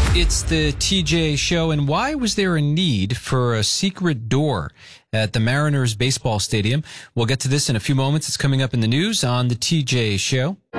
It's the TJ Show, and why was there a need for a secret door at the Mariners baseball stadium? We'll get to this in a few moments. It's coming up in the news on the TJ Show.